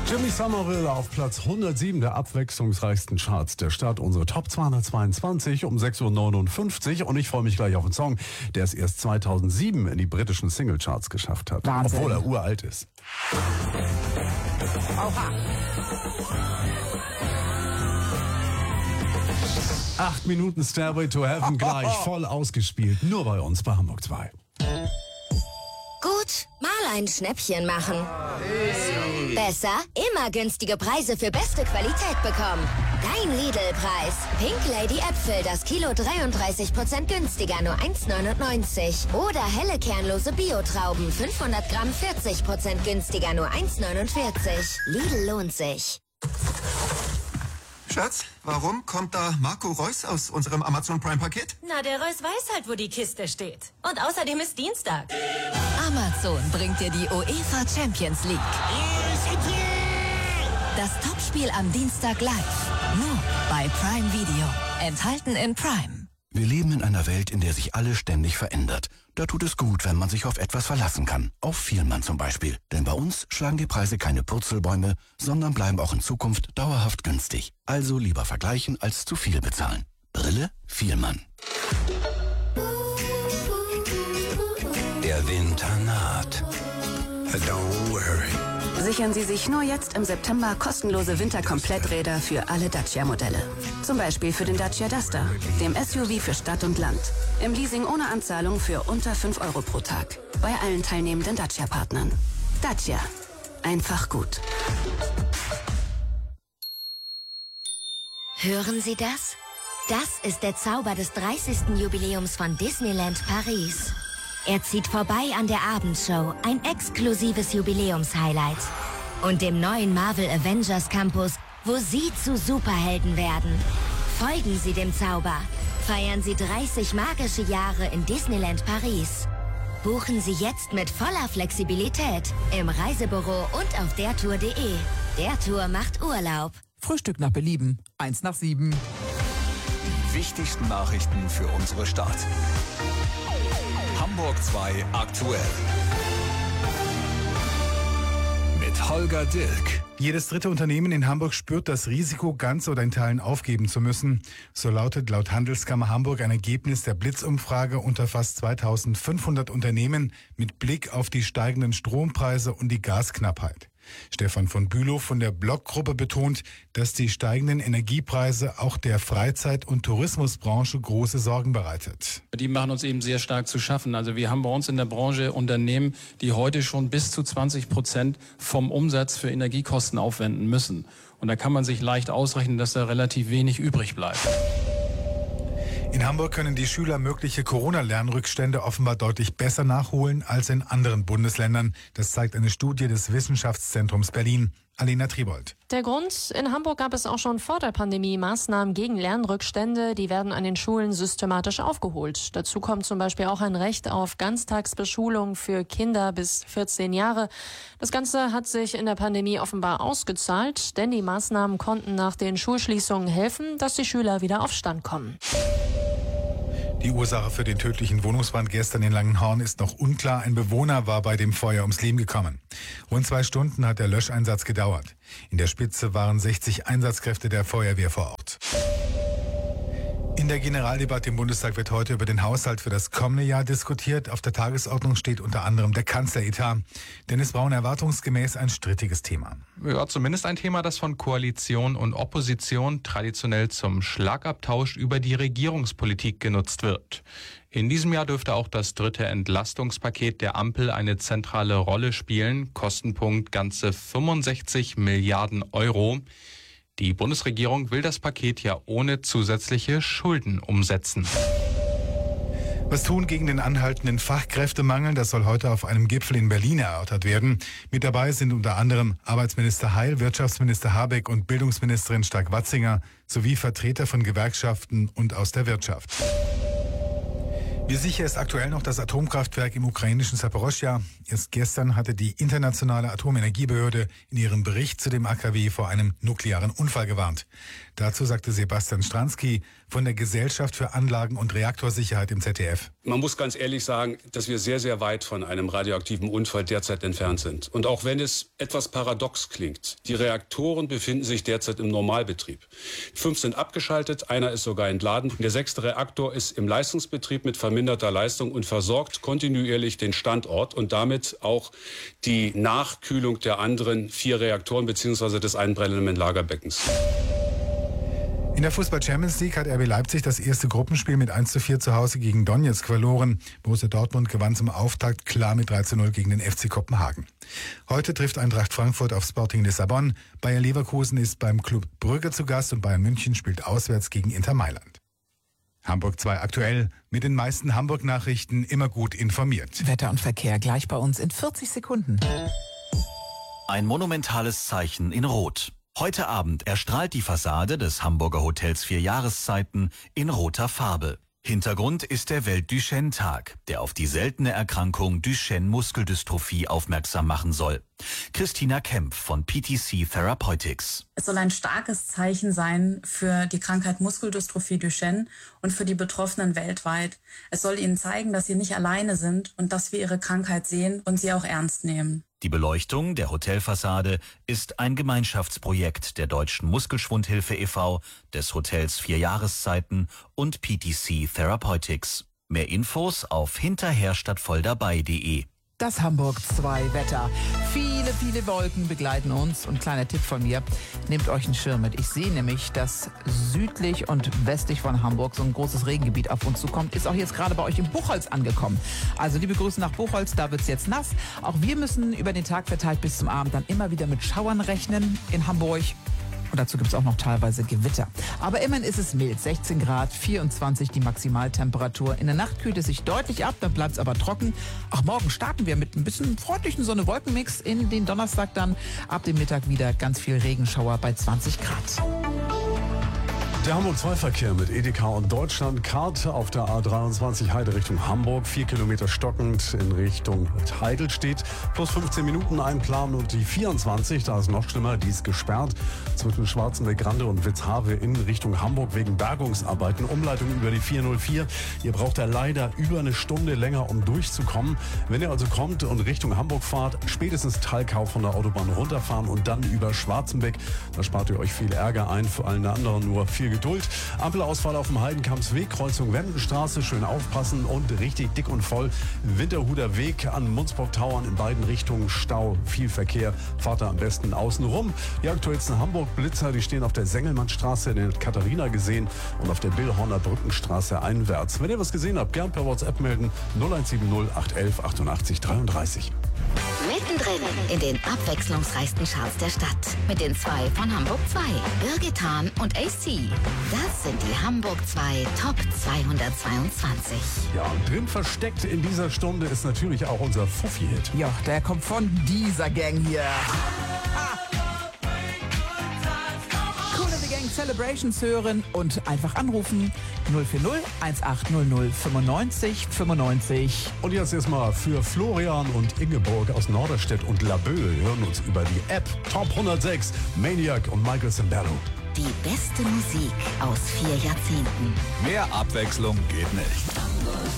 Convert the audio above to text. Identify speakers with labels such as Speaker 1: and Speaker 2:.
Speaker 1: Jimmy Somerville auf Platz 107 der abwechslungsreichsten Charts der Stadt. Unsere Top 222 um 6.59 Uhr. Und ich freue mich gleich auf einen Song, der es erst 2007 in die britischen Singlecharts geschafft hat.
Speaker 2: Wahnsinn.
Speaker 1: Obwohl er uralt ist.
Speaker 2: Oha.
Speaker 1: 8 Minuten Stairway to Heaven gleich voll ausgespielt. Nur bei uns bei Hamburg 2.
Speaker 3: Gut, mal ein Schnäppchen machen. Besser, immer günstige Preise für beste Qualität bekommen. Dein Lidl-Preis. Pink Lady Äpfel, das Kilo 33% günstiger, nur 1,99. Oder helle kernlose Bio-Trauben, 500 Gramm 40% günstiger, nur 1,49. Lidl lohnt sich.
Speaker 4: Schatz, warum kommt da Marco Reus aus unserem Amazon Prime-Paket?
Speaker 5: Na, der Reus weiß halt, wo die Kiste steht. Und außerdem ist Dienstag.
Speaker 6: Amazon bringt dir die UEFA Champions League. Das Topspiel am Dienstag live. Nur bei Prime Video. Enthalten in Prime.
Speaker 7: Wir leben in einer Welt, in der sich alles ständig verändert. Da tut es gut, wenn man sich auf etwas verlassen kann. Auf Vielmann zum Beispiel. Denn bei uns schlagen die Preise keine Purzelbäume, sondern bleiben auch in Zukunft dauerhaft günstig. Also lieber vergleichen, als zu viel bezahlen. Brille Vielmann. Der Winter naht. Don't worry.
Speaker 8: Sichern Sie sich nur jetzt im September kostenlose Winterkompletträder für alle Dacia-Modelle. Zum Beispiel für den Dacia Duster, dem SUV für Stadt und Land. Im Leasing ohne Anzahlung für unter 5 Euro pro Tag. Bei allen teilnehmenden Dacia-Partnern. Dacia. Einfach gut.
Speaker 3: Hören Sie das? Das ist der Zauber des 30. Jubiläums von Disneyland Paris. Er zieht vorbei an der Abendshow, ein exklusives Jubiläumshighlight. Und dem neuen Marvel Avengers Campus, wo Sie zu Superhelden werden. Folgen Sie dem Zauber. Feiern Sie 30 magische Jahre in Disneyland Paris. Buchen Sie jetzt mit voller Flexibilität im Reisebüro und auf dertour.de. Der Tour macht Urlaub.
Speaker 2: Frühstück nach Belieben. 1 nach 7.
Speaker 9: Die wichtigsten Nachrichten für unsere Stadt. Hamburg 2 aktuell. Mit Holger Dilk.
Speaker 10: Jedes dritte Unternehmen in Hamburg spürt das Risiko, ganz oder in Teilen aufgeben zu müssen. So lautet laut Handelskammer Hamburg ein Ergebnis der Blitzumfrage unter fast 2500 Unternehmen mit Blick auf die steigenden Strompreise und die Gasknappheit. Stefan von Bülow von der Block-Gruppe betont, dass die steigenden Energiepreise auch der Freizeit- und Tourismusbranche große Sorgen bereitet.
Speaker 11: Die machen uns eben sehr stark zu schaffen. Also wir haben bei uns in der Branche Unternehmen, die heute schon bis zu 20% vom Umsatz für Energiekosten aufwenden müssen. Und da kann man sich leicht ausrechnen, dass da relativ wenig übrig bleibt.
Speaker 10: In Hamburg können die Schüler mögliche Corona-Lernrückstände offenbar deutlich besser nachholen als in anderen Bundesländern. Das zeigt eine Studie des Wissenschaftszentrums Berlin. Alena Tribold.
Speaker 12: Der Grund: In Hamburg gab es auch schon vor der Pandemie Maßnahmen gegen Lernrückstände. Die werden an den Schulen systematisch aufgeholt. Dazu kommt zum Beispiel auch ein Recht auf Ganztagsbeschulung für Kinder bis 14 Jahre. Das Ganze hat sich in der Pandemie offenbar ausgezahlt, denn die Maßnahmen konnten nach den Schulschließungen helfen, dass die Schüler wieder auf Stand kommen.
Speaker 10: Die Ursache für den tödlichen Wohnungsbrand gestern in Langenhorn ist noch unklar. Ein Bewohner war bei dem Feuer ums Leben gekommen. Rund 2 Stunden hat der Löscheinsatz gedauert. In der Spitze waren 60 Einsatzkräfte der Feuerwehr vor Ort. In der Generaldebatte im Bundestag wird heute über den Haushalt für das kommende Jahr diskutiert. Auf der Tagesordnung steht unter anderem der Kanzleretat. Dennis Braun erwartungsgemäß ein strittiges Thema.
Speaker 13: Ja, zumindest ein Thema, das von Koalition und Opposition traditionell zum Schlagabtausch über die Regierungspolitik genutzt wird. In diesem Jahr dürfte auch das 3. Entlastungspaket der Ampel eine zentrale Rolle spielen. Kostenpunkt ganze 65 Milliarden Euro. Die Bundesregierung will das Paket ja ohne zusätzliche Schulden umsetzen.
Speaker 10: Was tun gegen den anhaltenden Fachkräftemangel? Das soll heute auf einem Gipfel in Berlin erörtert werden. Mit dabei sind unter anderem Arbeitsminister Heil, Wirtschaftsminister Habeck und Bildungsministerin Stark-Watzinger sowie Vertreter von Gewerkschaften und aus der Wirtschaft. Wie sicher ist aktuell noch das Atomkraftwerk im ukrainischen Saporoschja? Erst gestern hatte die Internationale Atomenergiebehörde in ihrem Bericht zu dem AKW vor einem nuklearen Unfall gewarnt. Dazu sagte Sebastian Stransky von der Gesellschaft für Anlagen- und Reaktorsicherheit im ZDF.
Speaker 14: Man muss ganz ehrlich sagen, dass wir sehr, sehr weit von einem radioaktiven Unfall derzeit entfernt sind. Und auch wenn es etwas paradox klingt, die Reaktoren befinden sich derzeit im Normalbetrieb. 5 sind abgeschaltet, einer ist sogar entladen. Der 6. Reaktor ist im Leistungsbetrieb mit verminderter Leistung und versorgt kontinuierlich den Standort und damit auch die Nachkühlung der anderen 4 Reaktoren bzw. des einbrennenden Lagerbeckens.
Speaker 10: In der Fußball-Champions League hat RB Leipzig das erste Gruppenspiel mit 1:4 zu Hause gegen Donetsk verloren. Borussia Dortmund gewann zum Auftakt klar mit 3:0 gegen den FC Kopenhagen. Heute trifft Eintracht Frankfurt auf Sporting Lissabon. Bayer Leverkusen ist beim Club Brügge zu Gast und Bayern München spielt auswärts gegen Inter Mailand. Hamburg 2 aktuell, mit den meisten Hamburg-Nachrichten immer gut informiert.
Speaker 2: Wetter und Verkehr gleich bei uns in 40 Sekunden.
Speaker 15: Ein monumentales Zeichen in Rot. Heute Abend erstrahlt die Fassade des Hamburger Hotels 4 Jahreszeiten in roter Farbe. Hintergrund ist der Welt-Duchenne-Tag, der auf die seltene Erkrankung Duchenne-Muskeldystrophie aufmerksam machen soll. Christina Kempf von PTC Therapeutics.
Speaker 16: Es soll ein starkes Zeichen sein für die Krankheit Muskeldystrophie Duchenne und für die Betroffenen weltweit. Es soll ihnen zeigen, dass sie nicht alleine sind und dass wir ihre Krankheit sehen und sie auch ernst nehmen.
Speaker 15: Die Beleuchtung der Hotelfassade ist ein Gemeinschaftsprojekt der Deutschen Muskelschwundhilfe e.V., des Hotels 4 Jahreszeiten und PTC Therapeutics. Mehr Infos auf hinterherstadtvolldabei.de.
Speaker 2: Das Hamburg 2 Wetter. Viele, viele Wolken begleiten uns. Und kleiner Tipp von mir, nehmt euch einen Schirm mit. Ich sehe nämlich, dass südlich und westlich von Hamburg so ein großes Regengebiet auf uns zukommt. Ist auch jetzt gerade bei euch in Buchholz angekommen. Also liebe Grüße nach Buchholz, da wird's jetzt nass. Auch wir müssen über den Tag verteilt bis zum Abend dann immer wieder mit Schauern rechnen in Hamburg. Und dazu gibt es auch noch teilweise Gewitter. Aber immerhin ist es mild. 16 Grad, 24 die Maximaltemperatur. In der Nacht kühlt es sich deutlich ab, dann bleibt es aber trocken. Auch morgen starten wir mit ein bisschen freundlichen Sonne-Wolken-Mix in den Donnerstag dann. Ab dem Mittag wieder ganz viel Regenschauer bei 20 Grad.
Speaker 1: Der Hamburg-2-Verkehr mit Edeka und Deutschland-Karte auf der A23 Heide Richtung Hamburg. 4 Kilometer stockend in Richtung Heidelstedt. Plus 15 Minuten einplanen und die 24, da ist noch schlimmer, die ist gesperrt. Zwischen Schwarzenberg-Grande und Witzhawe in Richtung Hamburg wegen Bergungsarbeiten. Umleitung über die 404. Ihr braucht da leider über eine Stunde länger, um durchzukommen. Wenn ihr also kommt und Richtung Hamburg fahrt, spätestens Thalkau von der Autobahn runterfahren und dann über Schwarzenbeck. Da spart ihr euch viel Ärger ein, für allen anderen nur viel Geduld. Ampelausfall auf dem Heidenkampsweg, Kreuzung Wendenstraße, schön aufpassen und richtig dick und voll. Winterhuder Weg an Munzburg-Tauern in beiden Richtungen, Stau, viel Verkehr. Fahrt da am besten außen rum. Die aktuellsten Hamburg-Blitzer, die stehen auf der Sengelmannstraße, den hat Katharina gesehen, und auf der Billhorner Brückenstraße einwärts. Wenn ihr was gesehen habt, gern per WhatsApp melden. 0170 811 88 33.
Speaker 3: Mittendrin in den abwechslungsreichsten Charts der Stadt. Mit den 2 von Hamburg 2, Birgit Hahn und AC. Das sind die Hamburg 2 Top 222.
Speaker 1: Ja, und drin versteckt in dieser Stunde ist natürlich auch unser Fuffi-Hit.
Speaker 2: Ja, der kommt von dieser Gang hier. Celebrations hören und einfach anrufen 040 1800 95 95.
Speaker 1: Und jetzt erstmal für Florian und Ingeborg aus Norderstedt und Laboe hören uns über die App Top 106 Maniac und Michael Sembello.
Speaker 3: Die beste Musik aus 4 Jahrzehnten.
Speaker 9: Mehr Abwechslung geht nicht.